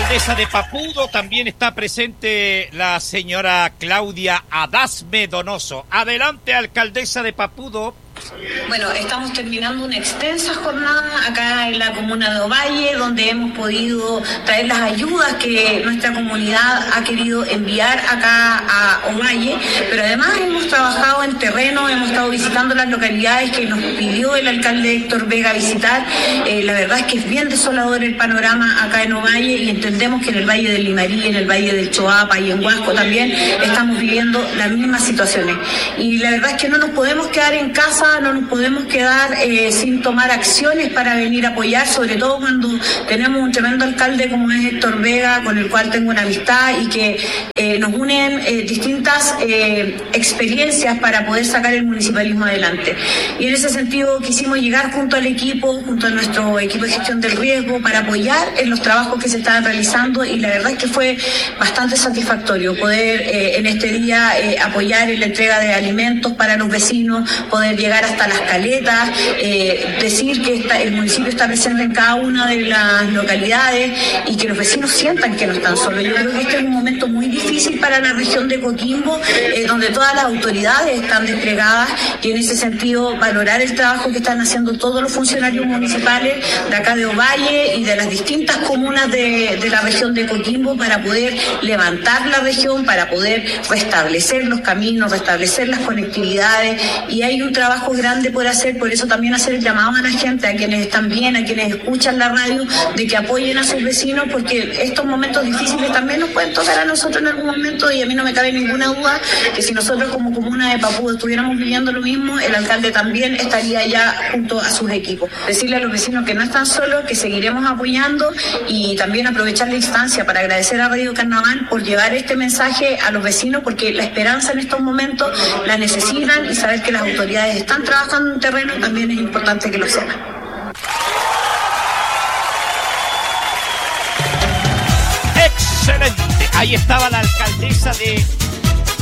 alcaldesa de Papudo, también está presente la señora Claudia Adasme Donoso. Adelante, alcaldesa de Papudo. Bueno, estamos terminando una extensa jornada acá en la comuna de Ovalle, donde hemos podido traer las ayudas que nuestra comunidad ha querido enviar acá a Ovalle, pero además hemos trabajado en terreno, hemos estado visitando las localidades que nos pidió el alcalde Héctor Vega visitar. La verdad es que es bien desolador el panorama acá en Ovalle y entendemos que en el Valle del Limarí, en el Valle del Choapa y en Huasco también estamos viviendo las mismas situaciones. Y la verdad es que no nos podemos quedar en casa, no nos podemos quedar sin tomar acciones para venir a apoyar, sobre todo cuando tenemos un tremendo alcalde como es Héctor Vega, con el cual tengo una amistad y que nos unen distintas experiencias para poder sacar el municipalismo adelante. Y en ese sentido quisimos llegar junto al equipo, junto a nuestro equipo de gestión del riesgo, para apoyar en los trabajos que se estaban realizando, y la verdad es que fue bastante satisfactorio poder en este día apoyar en la entrega de alimentos para los vecinos, poder llegar hasta las caletas, decir que el municipio está presente en cada una de las localidades y que los vecinos sientan que no están solos. Yo creo que este es un momento muy difícil para la región de Coquimbo, donde todas las autoridades están desplegadas, y en ese sentido valorar el trabajo que están haciendo todos los funcionarios municipales de acá de Ovalle y de las distintas comunas de la región de Coquimbo para poder levantar la región, para poder restablecer los caminos, restablecer las conectividades, y hay un trabajo grande por hacer. Por eso también hacer el llamado a la gente, a quienes están bien, a quienes escuchan la radio, de que apoyen a sus vecinos, porque estos momentos difíciles también nos pueden tocar a nosotros en algún momento, y a mí no me cabe ninguna duda que si nosotros como comuna de Papudo estuviéramos viviendo lo mismo, el alcalde también estaría ya junto a sus equipos. Decirle a los vecinos que no están solos, que seguiremos apoyando, y también aprovechar la instancia para agradecer a Radio Carnaval por llevar este mensaje a los vecinos, porque la esperanza en estos momentos la necesitan, y saber que las autoridades están trabajando en terreno también es importante que lo sepan. Excelente. Ahí estaba la alcaldesa de